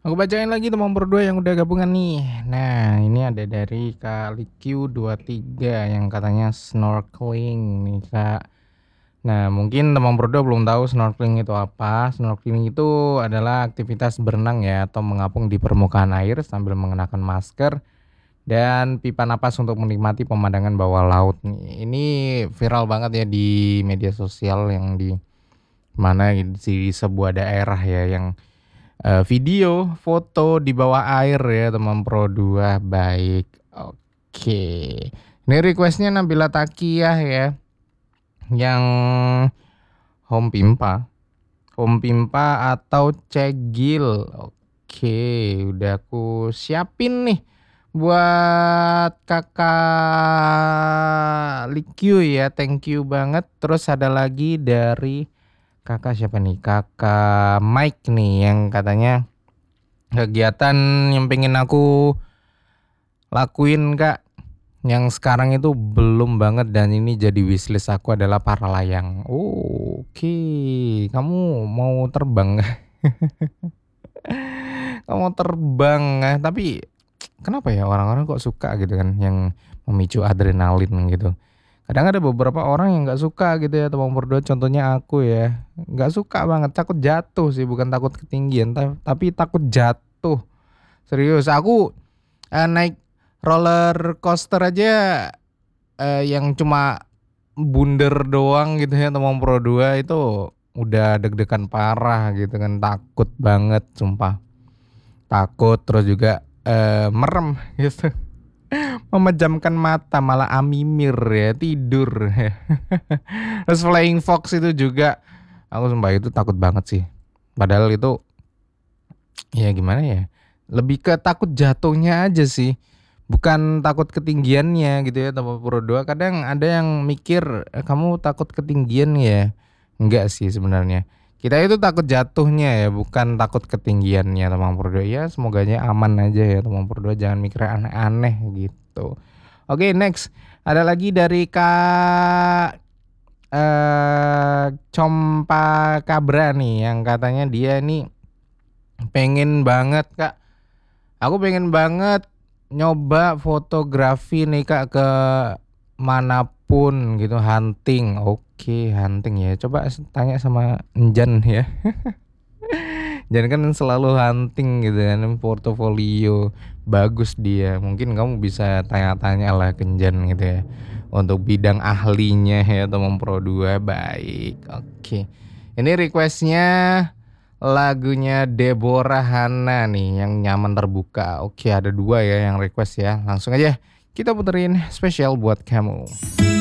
Aku bacain lagi teman berdua yang udah gabungan nih. Nah, ini ada dari Kak Likiu23 yang katanya snorkeling nih, Kak. Nah, mungkin teman berdua belum tahu snorkeling itu apa. Snorkeling itu adalah aktivitas berenang ya atau mengapung di permukaan air sambil mengenakan masker dan pipa napas untuk menikmati pemandangan bawah laut nih. Ini viral banget ya di media sosial yang di mana di sebuah daerah ya yang video, foto di bawah air ya teman Pro 2, baik. Oke. Ini requestnya Nabila Takiyah ya, yang Home Pimpa. Home Pimpa atau Cegil. Oke, udah aku siapin nih buat Kakak Likyu ya, thank you banget. Terus ada lagi dari Kakak siapa nih? Kakak Mike nih yang katanya kegiatan yang pengen aku lakuin Kak, yang sekarang itu belum banget dan ini jadi wishlist aku adalah para layang. Oke, kamu mau terbang? Kamu mau terbang, tapi kenapa ya orang-orang kok suka gitu kan yang memicu adrenalin gitu. Kadang ada beberapa orang yang nggak suka gitu ya teman berdua, contohnya aku ya, nggak suka banget, takut jatuh sih, bukan takut ketinggian, tapi takut jatuh. Serius, aku naik roller coaster aja yang cuma bunder doang gitu ya teman Pro 2 itu udah deg-degan parah gitu kan, takut banget sumpah. Takut terus juga merem gitu. Memejamkan mata malah amimir ya, tidur ya. Terus Flying Fox itu juga aku sumpah itu takut banget sih. Padahal itu ya gimana ya? Lebih ke takut jatuhnya aja sih. Bukan takut ketinggiannya gitu ya teman Pro 2. Kadang ada yang mikir kamu takut ketinggian ya. Enggak sih sebenarnya. Kita itu takut jatuhnya ya, bukan takut ketinggiannya teman Pro 2. Ya semoganya aman aja ya teman Pro 2, jangan mikir aneh-aneh gitu. Oke, next. Ada lagi dari Kak Compa Kabra nih yang katanya dia nih pengen banget Kak. Aku pengen banget nyoba fotografi nih Kak ke manapun gitu, hunting. Oke, hunting ya. Coba tanya sama Enjan ya. Jan kan selalu hunting gitu kan, portofolio bagus dia. Mungkin kamu bisa tanya-tanya lah ke Enjan gitu ya. Untuk bidang ahlinya ya teman Pro 2, baik. Oke. Ini requestnya lagunya Deborah Hana nih yang nyaman terbuka. Oke, ada dua ya yang request ya. Langsung aja kita puterin spesial buat kamu.